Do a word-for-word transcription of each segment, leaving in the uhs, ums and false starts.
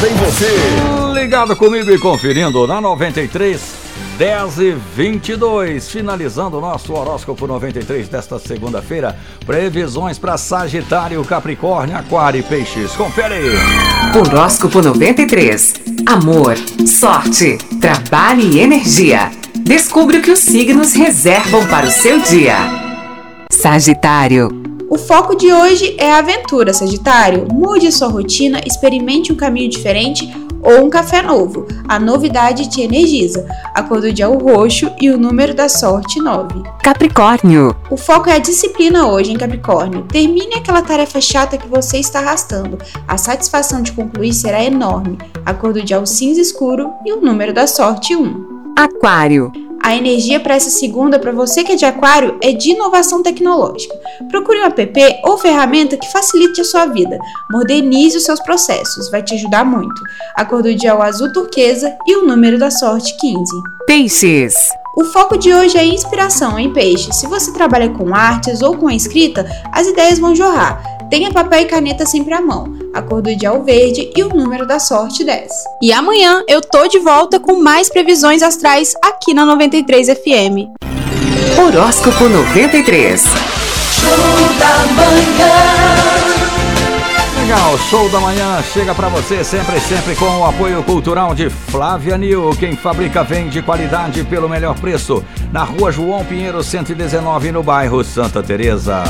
ligada em você. Ligado comigo e conferindo na noventa e três, dez e vinte e dois. Finalizando o nosso horóscopo noventa e três desta segunda-feira. Previsões para Sagitário, Capricórnio, Aquário e Peixes. Confere aí. Horóscopo noventa e três. Amor, sorte, trabalho e energia. Descubra o que os signos reservam para o seu dia. Sagitário. O foco de hoje é a aventura, Sagitário. Mude sua rotina, experimente um caminho diferente ou um café novo. A novidade te energiza. A cor do dia é o roxo e o número da sorte nove. Capricórnio. O foco é a disciplina hoje, em Capricórnio. Termine aquela tarefa chata que você está arrastando. A satisfação de concluir será enorme. A cor do dia é o cinza escuro e o número da sorte um. Aquário. A energia para essa segunda, para você que é de Aquário, é de inovação tecnológica. Procure um app ou ferramenta que facilite a sua vida. Modernize os seus processos, vai te ajudar muito. A cor do dia é o azul turquesa e o número da sorte quinze. Peixes. O foco de hoje é inspiração, em Peixe. Se você trabalha com artes ou com a escrita, as ideias vão jorrar. Tenha papel e caneta sempre à mão. A cor do dia é o verde e o número da sorte dez. E amanhã eu tô de volta com mais previsões astrais aqui na noventa e três F M. Horóscopo noventa e três. Show da manhã. Legal, Show da Manhã chega pra você sempre, sempre com o apoio cultural de Flávia Nil. Quem fabrica vende qualidade pelo melhor preço. Na rua João Pinheiro cento e dezenove, no bairro Santa Teresa.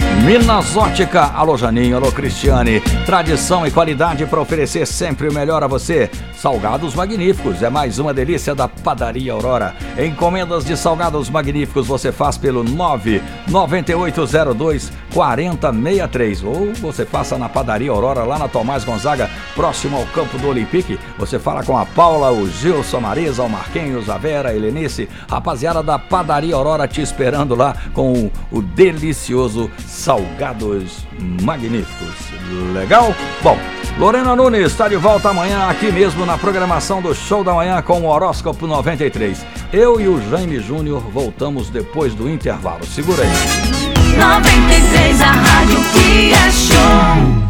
Minas Ótica, alô Janinho, alô Cristiane. Tradição e qualidade para oferecer sempre o melhor a você. Salgados Magníficos, é mais uma delícia da Padaria Aurora. Encomendas de salgados magníficos você faz pelo nove nove oito zero dois quatro zero seis três ou você passa na Padaria Aurora lá na Tomás Gonzaga, próximo ao campo do Olympique. Você fala com a Paula, o Gilson, a Marisa, o Marquinhos, a Vera, a Helenice, rapaziada da Padaria Aurora te esperando lá com o, o delicioso Salgados Magníficos. Legal? Bom, Lorena Nunes está de volta amanhã aqui mesmo na programação do Show da Manhã com o Horóscopo noventa e três. Eu e o Jaime Júnior voltamos depois do intervalo. Segura aí. noventa e três, a rádio que é show.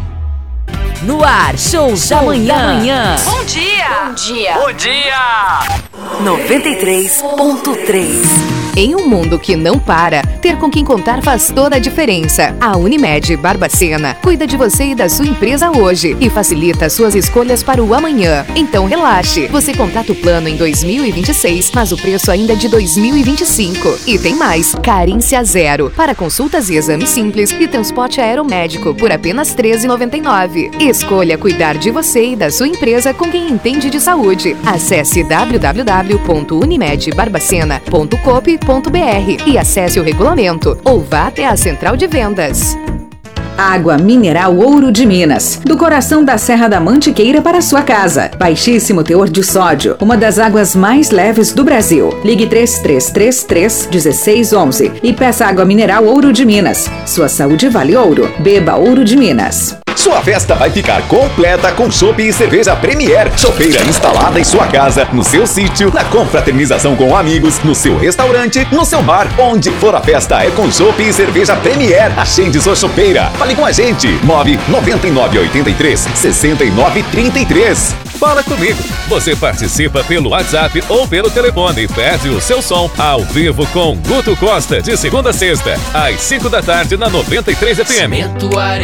No ar, Show, show da Manhã. Da manhã. Bom dia. Bom dia. Bom dia. noventa e três ponto três. Em um mundo que não para, ter com quem contar faz toda a diferença. A Unimed Barbacena cuida de você e da sua empresa hoje e facilita suas escolhas para o amanhã. Então relaxe, você contrata o plano em dois mil e vinte e seis, mas o preço ainda é de dois mil e vinte e cinco. E tem mais, carência zero, para consultas e exames simples e transporte aeromédico por apenas treze reais e noventa e nove centavos. Escolha cuidar de você e da sua empresa com quem entende de saúde. Acesse w w w ponto unimed barbacena ponto coop ponto b r e acesse o regulamento ou vá até a central de vendas. Água mineral Ouro de Minas, do coração da Serra da Mantiqueira para sua casa. Baixíssimo teor de sódio, uma das águas mais leves do Brasil. Ligue três três três três, um seis um um e peça água mineral Ouro de Minas. Sua saúde vale ouro. Beba Ouro de Minas. Sua festa vai ficar completa com chopp e cerveja Premier. Chopeira instalada em sua casa, no seu sítio, na confraternização com amigos, no seu restaurante, no seu bar. Onde for a festa é com chopp e cerveja Premier. Agende sua chopeira. Fale com a gente. nove nove nove oito três, seis nove três três. Fala comigo. Você participa pelo WhatsApp ou pelo telefone e pede o seu som ao vivo com Guto Costa, de segunda a sexta, às cinco da tarde na noventa e três F M. Cimento, areia